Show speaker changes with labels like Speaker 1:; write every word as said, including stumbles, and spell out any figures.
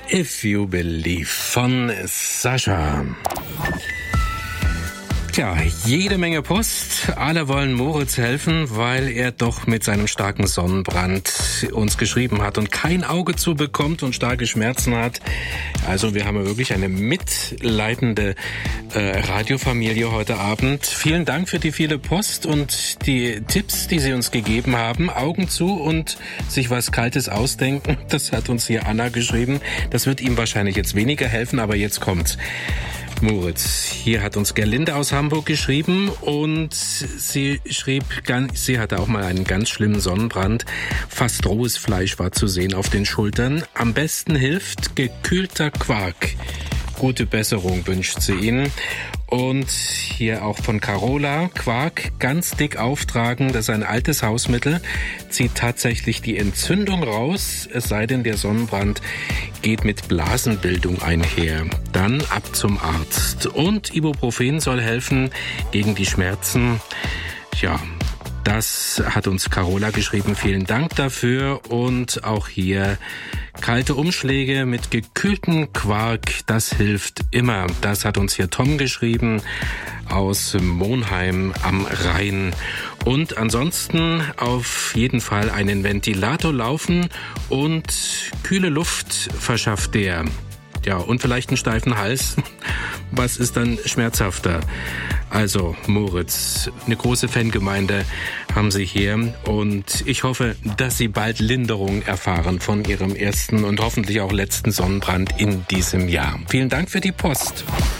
Speaker 1: If You Believe von Sascha. Tja, jede Menge Post. Alle wollen Moritz helfen, weil er doch mit seinem starken Sonnenbrand uns geschrieben hat und kein Auge zu bekommt und starke Schmerzen hat. Also wir haben ja wirklich eine mitleidende äh, Radiofamilie heute Abend. Vielen Dank für die viele Post und die Tipps, die Sie uns gegeben haben. Augen zu und sich was Kaltes ausdenken. Das hat uns hier Anna geschrieben. Das wird ihm wahrscheinlich jetzt weniger helfen, aber jetzt kommt's. Moritz, hier hat uns Gerlinde aus Hamburg geschrieben und sie schrieb, sie hatte auch mal einen ganz schlimmen Sonnenbrand. Fast rohes Fleisch war zu sehen auf den Schultern. Am besten hilft gekühlter Quark. Gute Besserung wünscht sie Ihnen. Und hier auch von Carola, Quark ganz dick auftragen, das ist ein altes Hausmittel, zieht tatsächlich die Entzündung raus, es sei denn, der Sonnenbrand geht mit Blasenbildung einher. Dann ab zum Arzt. Und Ibuprofen soll helfen gegen die Schmerzen. Ja, das hat uns Carola geschrieben. Vielen Dank dafür. Und auch hier kalte Umschläge mit gekühltem Quark, das hilft immer. Das hat uns hier Tom geschrieben aus Monheim am Rhein. Und ansonsten auf jeden Fall einen Ventilator laufen und kühle Luft verschafft der. Ja, und vielleicht einen steifen Hals. Was ist dann schmerzhafter? Also Moritz, eine große Fangemeinde haben Sie hier und ich hoffe, dass Sie bald Linderung erfahren von Ihrem ersten und hoffentlich auch letzten Sonnenbrand in diesem Jahr. Vielen Dank für die Post.